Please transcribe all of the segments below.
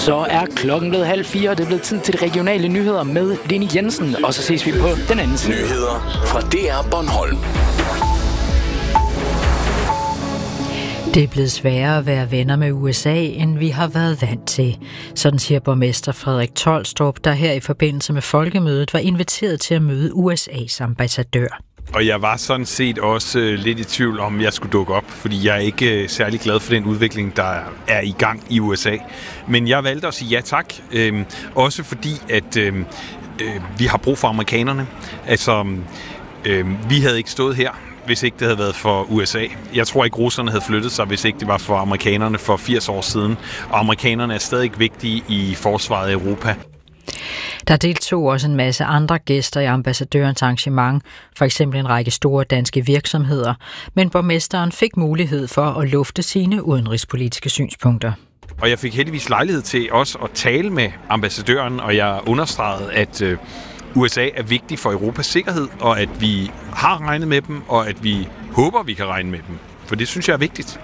Så er klokken blevet 3:30, og det er blevet tid til de regionale nyheder med Lenny Jensen. Og så ses vi på den anden side. Nyheder fra DR Bornholm. Det er blevet sværere at være venner med USA, end vi har været vant til. Sådan siger borgmester Frederik Tolstrup, der her i forbindelse med folkemødet var inviteret til at møde USA's ambassadør. Og jeg var sådan set også lidt i tvivl om, jeg skulle dukke op, fordi jeg er ikke særlig glad for den udvikling, der er i gang i USA. Men jeg valgte at sige ja tak, også fordi, at vi har brug for amerikanerne. Altså, vi havde ikke stået her, hvis ikke det havde været for USA. Jeg tror ikke, russerne havde flyttet sig, hvis ikke det var for amerikanerne for 80 år siden. Og amerikanerne er stadig vigtige i forsvaret af Europa. Der deltog også en masse andre gæster i ambassadørens arrangement, for eksempel en række store danske virksomheder, men borgmesteren fik mulighed for at lufte sine udenrigspolitiske synspunkter. Og jeg fik heldigvis lejlighed til også at tale med ambassadøren, og jeg understregede, at USA er vigtig for Europas sikkerhed, og at vi har regnet med dem, og at vi håber, vi kan regne med dem. For det synes jeg er vigtigt.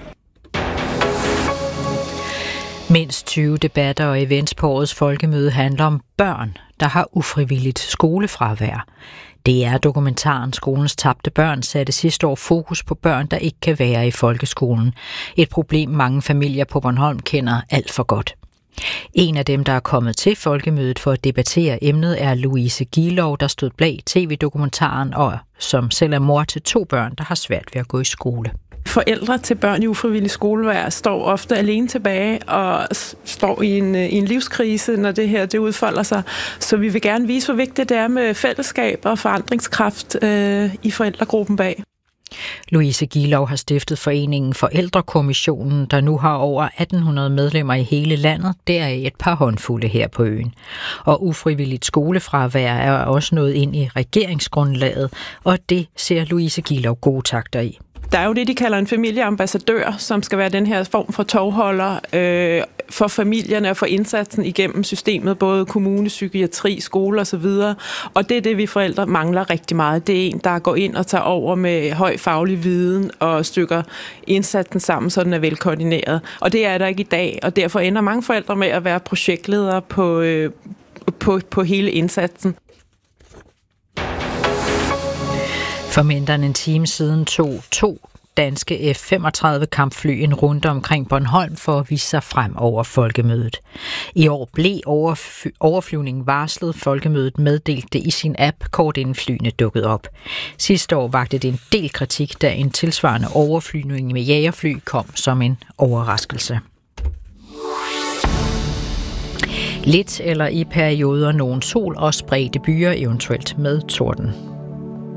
Mindst 20 debatter og events på årets folkemøde handler om børn, der har ufrivilligt skolefravær. Det er dokumentaren Skolens tabte børn satte sidste år fokus på børn, der ikke kan være i folkeskolen. Et problem mange familier på Bornholm kender alt for godt. En af dem, der er kommet til folkemødet for at debattere emnet, er Louise Gielov, der stod bag tv-dokumentaren og som selv er mor til 2 børn, der har svært ved at gå i skole. Forældre til børn i ufrivillig skolevær står ofte alene tilbage og står i en livskrise, når det her det udfolder sig. Så vi vil gerne vise, hvor vigtigt det er med fællesskab og forandringskraft i forældregruppen bag. Louise Gielov har stiftet foreningen Forældrekommissionen, der nu har over 1800 medlemmer i hele landet, deraf et par håndfulde her på øen. Og ufrivilligt skolefravær er også nået ind i regeringsgrundlaget, og det ser Louise Gielov gode takter i. Der er jo det, de kalder en familieambassadør, som skal være den her form for tovholder for familierne og for indsatsen igennem systemet, både kommune, psykiatri, skole osv. Og det er det, vi forældre mangler rigtig meget. Det er en, der går ind og tager over med høj faglig viden og stykker indsatsen sammen, så den er velkoordineret. Og det er der ikke i dag, og derfor ender mange forældre med at være projektledere på hele indsatsen. For mindre end en time siden tog 2 danske F-35 kampfly en runde omkring Bornholm for at vise sig frem over folkemødet. I år blev overflyvningen varslet. Folkemødet meddelte det i sin app, kort inden flyene dukkede op. Sidste år vakte det en del kritik, da en tilsvarende overflyvning med jagerfly kom som en overraskelse. Lidt eller i perioder nogen sol og spredte byer, eventuelt med torden.